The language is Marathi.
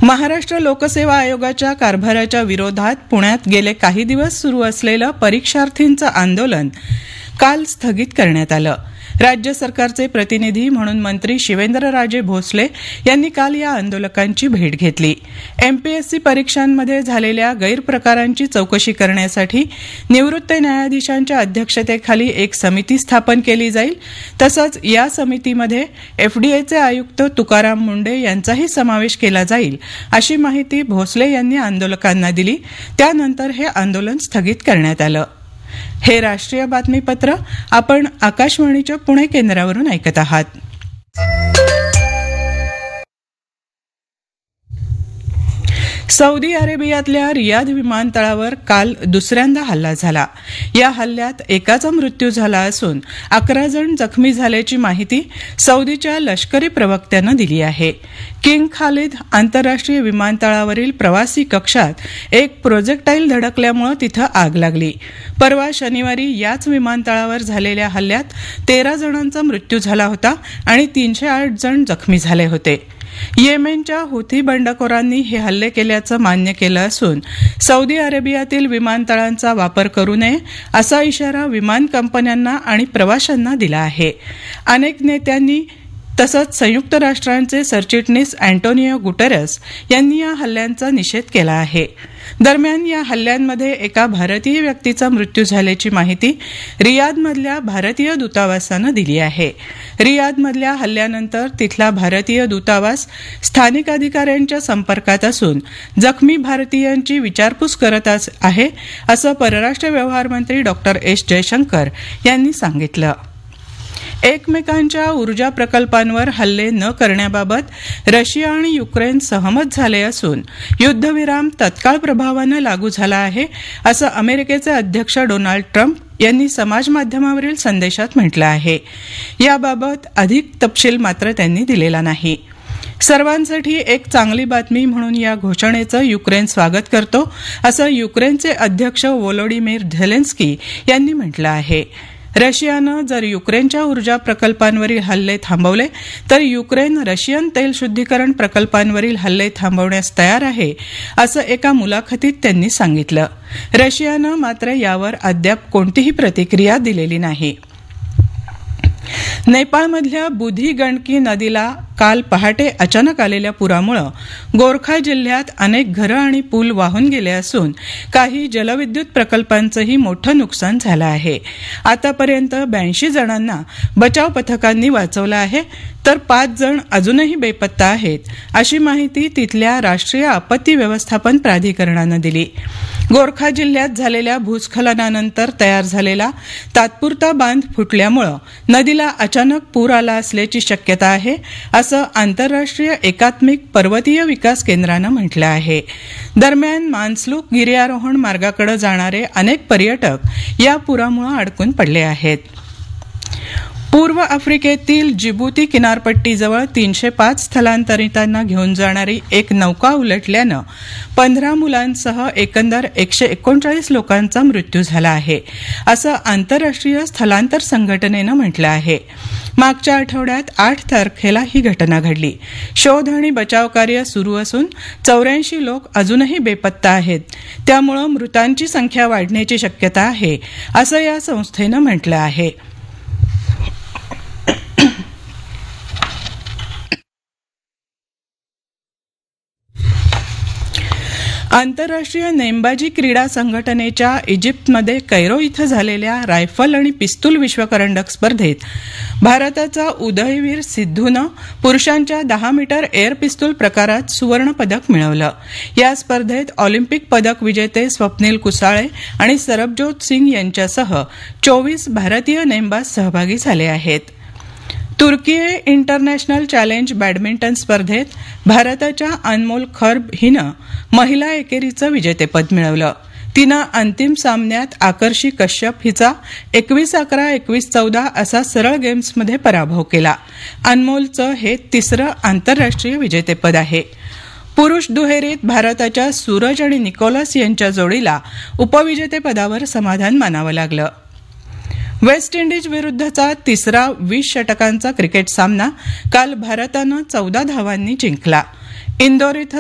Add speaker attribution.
Speaker 1: महाराष्ट्र लोकसेवा आयोगाच्या कारभाराच्या विरोधात पुण्यात गेले काही दिवस सुरू असलेलं परीक्षार्थींचं आंदोलन काल स्थगित करण्यात आलं. राज्य सरकारचे प्रतिनिधी म्हणून मंत्री शिवेंद्रराजे भोसले यांनी काल या आंदोलकांची भेट घेतली. एमपीएससी परीक्षांमध्ये झालेल्या गैरप्रकारांची चौकशी करण्यासाठी निवृत्त न्यायाधीशांच्या अध्यक्षतेखाली एक समिती स्थापन केली जाईल. तसंच या समितीमध्ये एफडीएचे आयुक्त तुकाराम मुंढे यांचाही समावेश केला जाईल, अशी माहिती भोसले यांनी आंदोलकांना दिली. त्यानंतर हे आंदोलन स्थगित करण्यात आलं. हे राष्ट्रीय बातमीपत्र आपण आकाशवाणीच्या पुणे केंद्रावरून ऐकत आहात. सौदी अरेबियातल्या रियाध विमानतळावर काल दुसऱ्यांदा हल्ला झाला. या हल्ल्यात एकाचा मृत्यू झाला असून 11 जण जखमी झाल्याची माहिती सौदीच्या लष्करी प्रवक्त्यानं दिली आहे. किंग खालिद आंतरराष्ट्रीय विमानतळावरील प्रवासी कक्षात एक प्रोजेक्टाईल धडकल्यामुळे तिथं आग लागली. परवा शनिवारी याच विमानतळावर झालेल्या हल्ल्यात 13 जणांचा मृत्यू झाला होता आणि 308 जण जखमी झाले होते. येमेनच्या हुथी बंडखोरांनी हे हल्ले केल्याचं मान्य केलं असून सौदी अरेबियातील विमानतळांचा वापर करू नये असा इशारा विमान कंपन्यांना आणि प्रवाशांना दिला आहे. अनेक नेत्यांनी तसंच संयुक्त राष्ट्रांचे सरचिटणीस अँटोनियो गुटेरस यांनी या हल्ल्यांचा निषेध केला आहे. दरम्यान या हल्ल्यांमध्ये एका भारतीय व्यक्तीचा मृत्यू झाल्याची माहिती रियादमधल्या भारतीय दूतावासानं दिली आहे. रियादमधल्या हल्ल्यानंतर तिथला भारतीय दूतावास स्थानिक अधिकाऱ्यांच्या संपर्कात असून जखमी भारतीयांची विचारपूस करत आहे, असं परराष्ट्र व्यवहार मंत्री डॉक्टर एस जयशंकर यांनी सांगितलं. एकमेकांच्या ऊर्जा प्रकल्पांवर हल्ले न करण्याबाबत रशिया आणि युक्रेन सहमत झाले असून युद्धविराम तत्काळ प्रभावानं लागू झाला आहे, असं अमेरिकेचे अध्यक्ष डोनाल्ड ट्रम्प यांनी समाजमाध्यमावरील संदेशात म्हटलं आहे. याबाबत अधिक तपशील मात्र त्यांनी दिलेला नाही. सर्वांसाठी एक चांगली बातमी म्हणून या घोषणेचं युक्रेन स्वागत करतो, असं युक्रेनचे अध्यक्ष व्होलोडिमीर झेलेन्स्की यांनी म्हटलं आहे. रशियानं जर युक्रेनच्या ऊर्जा प्रकल्पांवरील हल्ले थांबवले तर युक्रेन रशियन तेल शुद्धीकरण प्रकल्पांवरील हल्ले थांबवण्यास तयार आहे, असं एका मुलाखतीत त्यांनी सांगितलं. रशियानं मात्र यावर अद्याप कोणतीही प्रतिक्रिया दिलेली नाही. नेपाळमधल्या बुधी गंडकी नदीला काल पहाटे अचानक आलेल्या पुरामुळे गोरखा जिल्ह्यात अनेक घरं आणि पूल वाहून गेले असून काही जलविद्युत प्रकल्पांचंही मोठं नुकसान झालं आहे. आतापर्यंत 82 जणांना बचाव पथकांनी वाचवलं आहे, तर 5 जण अजूनही बेपत्ता आहेत, अशी माहिती तिथल्या राष्ट्रीय आपत्ती व्यवस्थापन प्राधिकरणानं दिली. गोरखा जिल्ह्यात झालेल्या भूस्खलनानंतर तयार झालेला तात्पुरता बांध फुटल्यामुळे नदीला अचानक पूर आला असल्याची शक्यता आहे, असं आंतरराष्ट्रीय एकात्मिक पर्वतीय विकास केंद्रानं म्हटलं आहे. दरम्यान मानसलूक गिर्यारोहण मार्गाकडे जाणारे अनेक पर्यटक या पुरामुळे अडकून पडले आहेत. पूर्व आफ्रिकेतील जिबुती किनारपट्टीजवळ 305 स्थलांतरितांना घेऊन जाणारी एक नौका उलटल्यानं 15 मुलांसह एकंदर 139 लोकांचा मृत्यू झाला आहे, असं आंतरराष्ट्रीय स्थलांतर संघटनेनं म्हटलं आहे. मागच्या आठवड्यात 8 तारखेला ही घटना घडली. शोध आणि बचाव कार्य सुरू असून 84 लोक अजूनही बेपत्ता आहेत. त्यामुळे मृतांची संख्या वाढण्याची शक्यता आहे, असं या संस्थेनं म्हटलं आहे. आंतरराष्ट्रीय नेमबाजी क्रीडा संघटनेच्या इजिप्तमध्ये कैरो इथं झालेल्या रायफल आणि पिस्तूल विश्वकरंडक स्पर्धेत भारताचा उदयवीर सिद्धूनं पुरुषांच्या 10 मीटर एअर पिस्तूल प्रकारात सुवर्णपदक मिळवलं. या स्पर्धेत ऑलिम्पिक पदक विजेते स्वप्नील कुसाळे आणि सरबजोत सिंग यांच्यासह 24 भारतीय नेमबाज सहभागी झाले आहेत. तुर्कीये इंटरनॅशनल चॅलेंज बॅडमिंटन स्पर्धेत भारताच्या अनमोल खर्ब हिनं महिला एकेरीचं विजेतेपद मिळवलं. तिनं अंतिम सामन्यात आकर्षी कश्यप हिचा 21-11, 21-14 असा सरळ गेम्समध्ये पराभव केला. अनमोलचं हे तिसरं आंतरराष्ट्रीय विजेतेपद आहे. पुरुष दुहेरीत भारताच्या सूरज आणि निकोलस यांच्या जोडीला उपविजेतेपदावर समाधान मानावं लागलं. वेस्ट इंडिज विरुद्धचा तिसरा 20 षटकांचा क्रिकेट सामना काल भारतानं 14 धावांनी जिंकला. इंदोर इथं